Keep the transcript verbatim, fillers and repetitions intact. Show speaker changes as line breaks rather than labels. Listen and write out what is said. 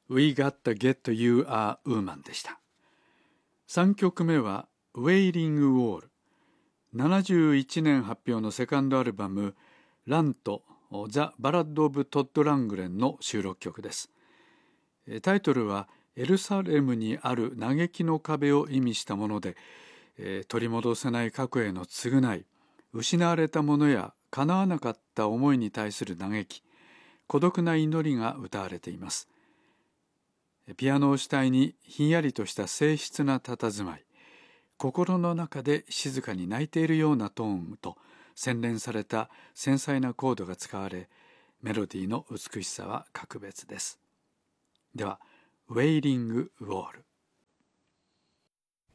We Got to Get You a Woman でした。さんきょくめは Wailing Wall。ななじゅういちねん発表のセカンドアルバムラントザ・バラッド・オブ・トッド・ラングレンの収録曲です。タイトルはエルサレムにある嘆きの壁を意味したもので、えー、取り戻せない過去への償い、失われたものや叶わなかった思いに対する嘆き、孤独な祈りが歌われています。ピアノを主体にひんやりとした静謐な佇まい、心の中で静かに泣いているようなトーンと洗練された繊細なコードが使われ、メロディーの美しさは格別です。では、ウェイリング・ウォール。